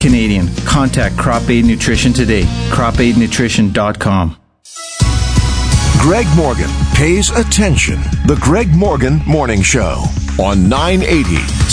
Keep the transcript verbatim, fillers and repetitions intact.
Canadian. Contact Crop Aid Nutrition today. crop aid nutrition dot com. Greg Morgan pays attention. The Greg Morgan Morning Show on nine eighty